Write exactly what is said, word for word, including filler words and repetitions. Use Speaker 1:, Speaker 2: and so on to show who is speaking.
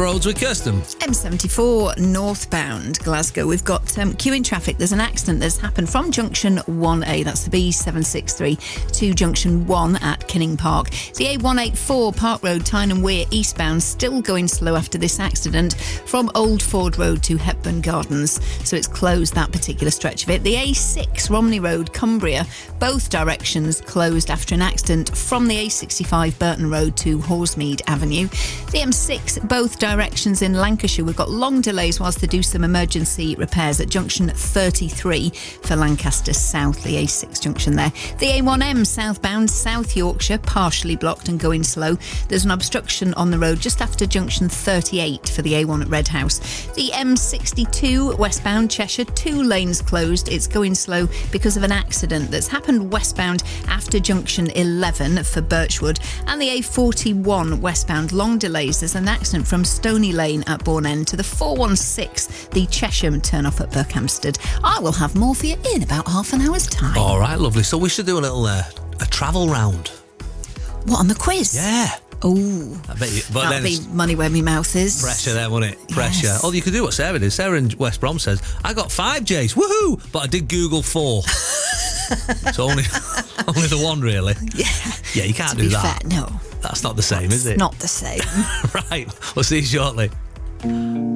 Speaker 1: roads with Kirsten.
Speaker 2: M seventy-four northbound Glasgow. We've got um, queuing traffic. There's an accident that's happened from junction one A, that's the B seven sixty-three, to junction one at Kinning Park. The A one eighty-four Park Road, Tyne and Wear eastbound, still going slow after this accident from Old Ford Road to Hepburn Gardens. So it's closed, that particular stretch of it. The A six Romney Road, Cumbria, both directions closed after an accident from the A sixty-five Burton Road to Horsmeade Avenue. The M six, both directions in Lancashire. We've got long delays whilst they do some emergency repairs at junction thirty-three for Lancaster South, the A six junction there. The A one M southbound South Yorkshire, partially blocked and going slow. There's an obstruction on the road just after junction thirty-eight for the A one at Redhouse. The M sixty-two westbound Cheshire, two lanes closed. It's going slow because of an accident that's happened westbound after junction eleven for Birchwood. And the A forty-one westbound, long delays. There's an accident from Stony Lane at Bourne End to the four one six, the Chesham turn off at Berkhamsted. I will have more for you in about half an hour's time.
Speaker 1: All right, lovely. So we should do a little uh, a travel round.
Speaker 2: What, on the quiz?
Speaker 1: Yeah.
Speaker 2: Oh,
Speaker 1: I bet you. But
Speaker 2: that'll
Speaker 1: then
Speaker 2: be money where my mouth is.
Speaker 1: Pressure there, won't it? Pressure.
Speaker 2: Yes.
Speaker 1: Oh, you could do what Sarah did. Sarah in West Brom says, I got five J's. Woohoo! But I did Google four. So only only the one, really.
Speaker 2: Yeah.
Speaker 1: Yeah, you can't
Speaker 2: to
Speaker 1: do
Speaker 2: be
Speaker 1: that.
Speaker 2: Fair, no.
Speaker 1: That's not the same,
Speaker 2: That's
Speaker 1: is it?
Speaker 2: Not the same.
Speaker 1: Right. We'll see you shortly.